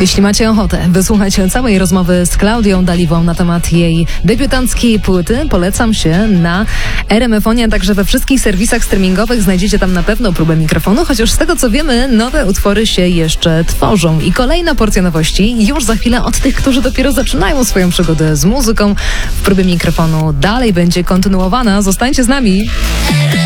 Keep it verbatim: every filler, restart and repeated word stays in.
Jeśli macie ochotę wysłuchać całej rozmowy z Klaudią Daliwą na temat jej debiutanckiej płyty, polecam się na R M F onie, a także we wszystkich serwisach streamingowych. Znajdziecie tam na pewno próbę mikrofonu, chociaż z tego co wiemy, nowe utwory się jeszcze tworzą. I kolejna porcja nowości już za chwilę od tych, którzy dopiero zaczynają swoją przygodę z muzyką. W próbie mikrofonu dalej będzie kontynuowana. Zostańcie z nami.